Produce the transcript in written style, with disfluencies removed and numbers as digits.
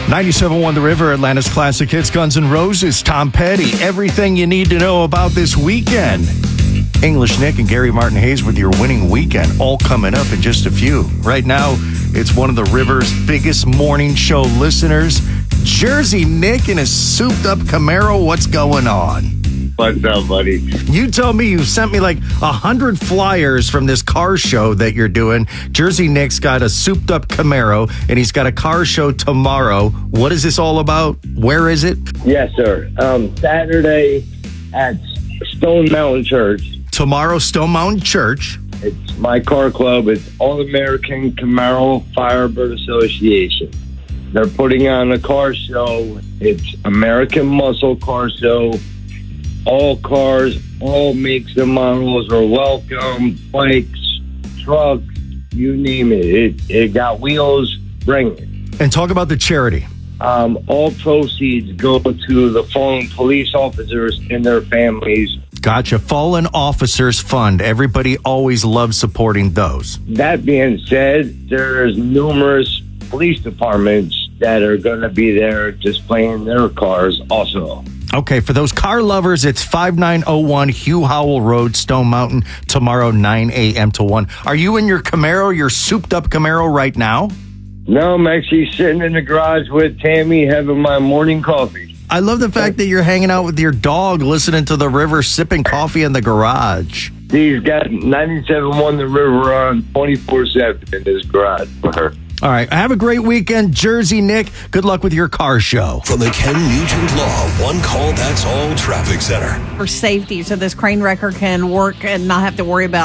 97.1 The River, Atlanta's classic hits, Guns N' Roses, Tom Petty. Everything you need to know about this weekend. English Nick and Gary Martin Hayes with your winning weekend, all coming up in just a few. Right now, it's one of the River's biggest morning show listeners, Jersey Nick in his souped-up Camaro. What's going on? What's up, buddy? You told me you sent me like 100 flyers from this car show that you're doing. Jersey Nick's got a souped-up Camaro, and he's got a car show tomorrow. What is this all about? Where is it? Yes, sir. Saturday at Stone Mountain Church. Tomorrow, Stone Mountain Church. It's my car club. It's All-American Camaro Firebird Association. They're putting on a car show. It's American Muscle Car Show. All cars, all makes and models are welcome. Bikes, trucks, you name it. It got wheels, bring it. And talk about the charity. All proceeds go to the fallen police officers and their families. Gotcha. Fallen Officers Fund. Everybody always loves supporting those. That being said, there's numerous police departments that are going to be there displaying their cars also. Okay, for those car lovers, it's 5901 Hugh Howell Road, Stone Mountain, tomorrow, 9 a.m. to 1. Are you in your Camaro, your souped-up Camaro right now? No, I'm actually sitting in the garage with Tammy having my morning coffee. I love the fact that you're hanging out with your dog, listening to the river, sipping coffee in the garage. He's got 97.1 The River on 24/7 in his garage for her. All right, have a great weekend, Jersey Nick. Good luck with your car show. From the Ken Nugent Law One Call That's All Traffic Center. For safety, so this crane wrecker can work and not have to worry about